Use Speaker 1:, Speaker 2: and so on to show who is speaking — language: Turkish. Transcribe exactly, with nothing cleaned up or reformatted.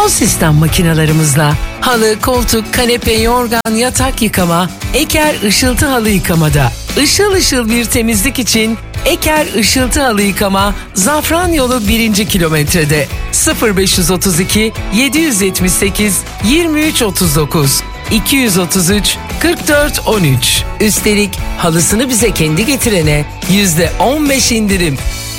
Speaker 1: Son sistem makinalarımızla halı, koltuk, kanepe, yorgan, yatak yıkama, Eker ışıltı halı yıkamada. Işıl ışıl bir temizlik için Eker ışıltı halı yıkama Zafran yolu birinci kilometrede. sıfır beş otuz iki yedi yetmiş sekiz yirmi üç otuz dokuz iki otuz üç kırk dört on üç. Üstelik halısını bize kendi getirene yüzde on beş indirim.